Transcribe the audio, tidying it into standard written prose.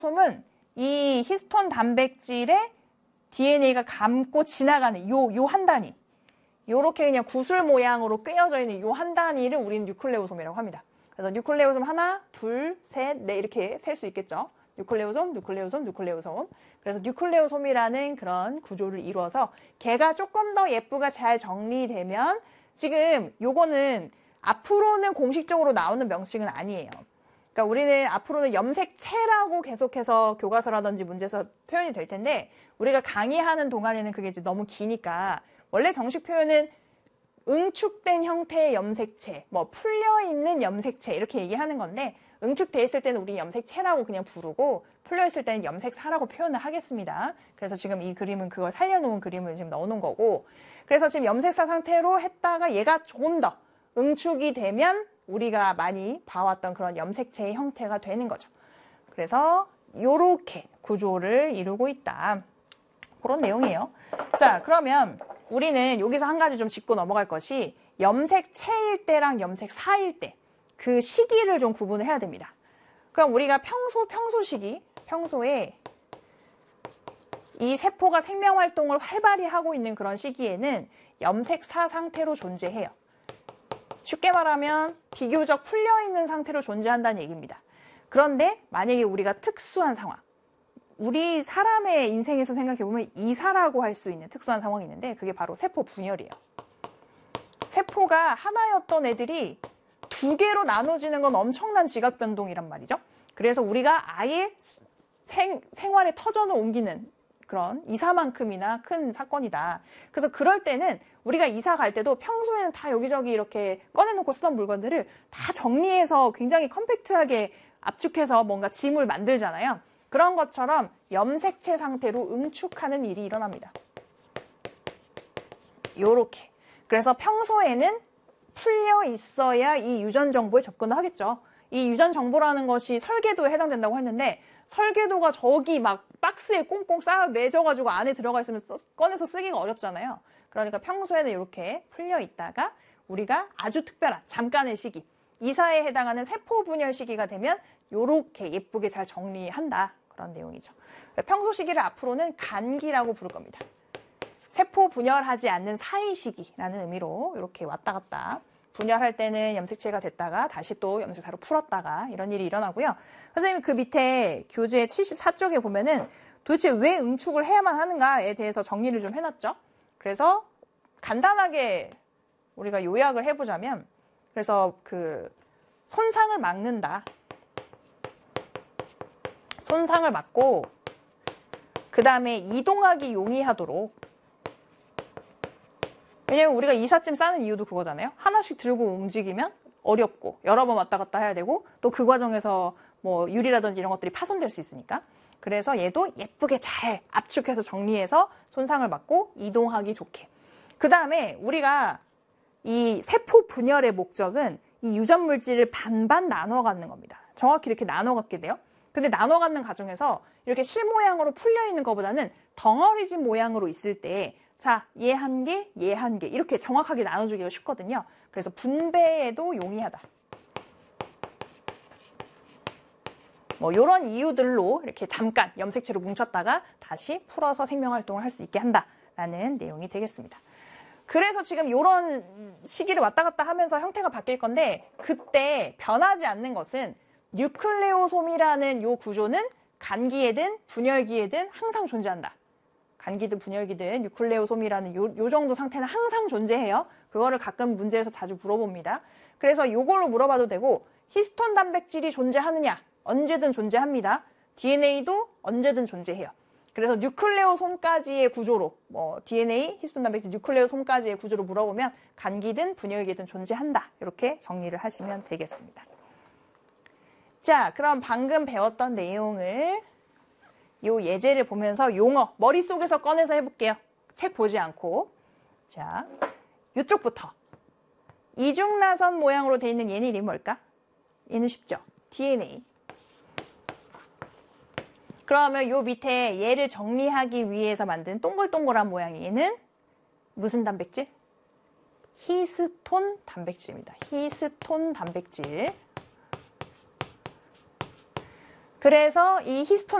뉴클레오솜은 이 히스톤 단백질에 DNA가 감고 지나가는 요 한 단위, 요렇게 그냥 구슬 모양으로 꿰어져 있는 요 한 단위를 우리는 뉴클레오솜이라고 합니다. 그래서 뉴클레오솜 하나, 둘, 셋, 넷 이렇게 셀 수 있겠죠. 뉴클레오솜, 뉴클레오솜, 뉴클레오솜. 그래서 뉴클레오솜이라는 그런 구조를 이루어서 걔가 조금 더 예쁘게 잘 정리되면, 지금 요거는 앞으로는 공식적으로 나오는 명칭은 아니에요. 그러니까 우리는 앞으로는 염색체라고 계속해서 교과서라든지 문제에서 표현이 될 텐데, 우리가 강의하는 동안에는 그게 이제 너무 기니까 원래 정식 표현은 응축된 형태의 염색체, 뭐 풀려있는 염색체 이렇게 얘기하는 건데, 응축돼 있을 때는 우리 염색체라고 그냥 부르고 풀려있을 때는 염색사라고 표현을 하겠습니다. 그래서 지금 이 그림은 그걸 살려놓은 그림을 지금 넣어놓은 거고, 그래서 지금 염색사 상태로 했다가 얘가 조금 더 응축이 되면 우리가 많이 봐왔던 그런 염색체의 형태가 되는 거죠. 그래서 이렇게 구조를 이루고 있다. 그런 내용이에요. 자, 그러면 우리는 여기서 한 가지 좀 짚고 넘어갈 것이, 염색체일 때랑 염색사일 때 그 시기를 좀 구분을 해야 됩니다. 그럼 우리가 평소 시기, 평소에 이 세포가 생명활동을 활발히 하고 있는 그런 시기에는 염색사 상태로 존재해요. 쉽게 말하면 비교적 풀려있는 상태로 존재한다는 얘기입니다. 그런데 만약에 우리가 특수한 상황, 우리 사람의 인생에서 생각해보면 이사라고 할 수 있는 특수한 상황이 있는데, 그게 바로 세포 분열이에요. 세포가 하나였던 애들이 두 개로 나눠지는 건 엄청난 지각 변동이란 말이죠. 그래서 우리가 아예 생활의 터전을 옮기는 그런 이사만큼이나 큰 사건이다. 그래서 그럴 때는 우리가 이사 갈 때도 평소에는 다 여기저기 이렇게 꺼내놓고 쓰던 물건들을 다 정리해서 굉장히 컴팩트하게 압축해서 뭔가 짐을 만들잖아요. 그런 것처럼 염색체 상태로 응축하는 일이 일어납니다. 요렇게. 그래서 평소에는 풀려 있어야 이 유전 정보에 접근을 하겠죠. 이 유전 정보라는 것이 설계도에 해당된다고 했는데, 설계도가 저기 막 박스에 꽁꽁 쌓여 매져가지고 안에 들어가 있으면 꺼내서 쓰기가 어렵잖아요. 그러니까 평소에는 이렇게 풀려 있다가 우리가 아주 특별한 잠깐의 시기, 이사에 해당하는 세포 분열 시기가 되면 이렇게 예쁘게 잘 정리한다. 그런 내용이죠. 평소 시기를 앞으로는 간기라고 부를 겁니다. 세포 분열하지 않는 사이 시기라는 의미로 이렇게 왔다 갔다. 분열할 때는 염색체가 됐다가 다시 또 염색사로 풀었다가 이런 일이 일어나고요. 선생님 그 밑에 교재 74쪽에 보면은 도대체 왜 응축을 해야만 하는가에 대해서 정리를 좀 해놨죠. 그래서 간단하게 우리가 요약을 해보자면, 그래서 그 손상을 막는다. 손상을 막고 그 다음에 이동하기 용이하도록. 왜냐면 우리가 이삿짐 싸는 이유도 그거잖아요. 하나씩 들고 움직이면 어렵고 여러 번 왔다 갔다 해야 되고 또 그 과정에서 뭐 유리라든지 이런 것들이 파손될 수 있으니까. 그래서 얘도 예쁘게 잘 압축해서 정리해서 손상을 막고 이동하기 좋게. 그 다음에 우리가 이 세포 분열의 목적은 이 유전 물질을 반반 나눠 갖는 겁니다. 정확히 이렇게 나눠 갖게 돼요. 근데 나눠 갖는 과정에서 이렇게 실 모양으로 풀려 있는 것보다는 덩어리진 모양으로 있을 때, 자, 얘 한 개, 얘 한 개 이렇게 정확하게 나눠주기가 쉽거든요. 그래서 분배에도 용이하다. 뭐 이런 이유들로 이렇게 잠깐 염색체로 뭉쳤다가 다시 풀어서 생명활동을 할 수 있게 한다라는 내용이 되겠습니다. 그래서 지금 이런 시기를 왔다 갔다 하면서 형태가 바뀔 건데, 그때 변하지 않는 것은 뉴클레오솜이라는 요 구조는 간기에든 분열기에든 항상 존재한다. 간기든 분열기든 뉴클레오솜이라는 요 정도 상태는 항상 존재해요. 그거를 가끔 문제에서 자주 물어봅니다. 그래서 요걸로 물어봐도 되고, 히스톤 단백질이 존재하느냐? 언제든 존재합니다. DNA도 언제든 존재해요. 그래서 뉴클레오솜까지의 구조로, 뭐 DNA, 히스톤 단백질, 뉴클레오솜까지의 구조로 물어보면 간기든 분열기든 존재한다. 이렇게 정리를 하시면 되겠습니다. 자, 그럼 방금 배웠던 내용을 요 예제를 보면서 용어 머릿속에서 꺼내서 해볼게요. 책 보지 않고. 자, 이쪽부터. 이중나선 모양으로 되어 있는 얘는 이름이 뭘까? 얘는 쉽죠? DNA. 그러면 요 밑에 얘를 정리하기 위해서 만든 동글동글한 모양의 얘는 무슨 단백질? 히스톤 단백질입니다. 히스톤 단백질. 그래서 이 히스톤